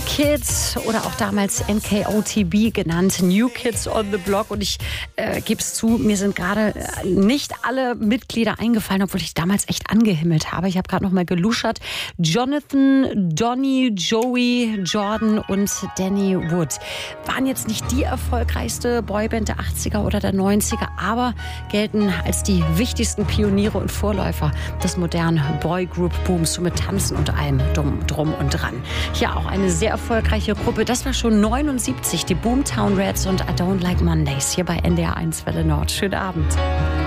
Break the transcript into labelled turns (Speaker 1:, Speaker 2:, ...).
Speaker 1: Kids oder auch damals NKOTB genannt, New Kids on the Block. Und ich gebe es zu, mir sind gerade nicht alle Mitglieder eingefallen, obwohl ich damals echt angehimmelt habe. Ich habe gerade noch mal geluschert. Jonathan, Donny, Joey, Jordan und Danny Wood waren jetzt nicht die erfolgreichste Boyband der 80er oder der 90er, aber gelten als die wichtigsten Pioniere und Vorläufer des modernen Boygroup-Booms, so mit Tanzen und allem drum und dran. Ja, auch eine sehr erfolgreiche Gruppe. Das war schon 79, die Boomtown Rats und I Don't Like Mondays hier bei NDR 1 Welle Nord. Schönen Abend.